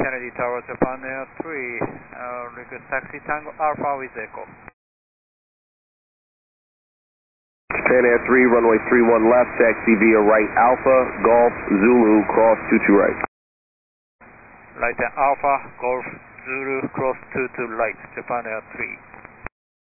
Kennedy Tower, Japan Air 3, request taxi Tango Alpha with Echo. Japan Air 3, runway 31 left, taxi via right Alpha, Golf, Zulu, cross 22 right. Right Alpha, Golf, Zulu, cross 22 right, Japan Air 3.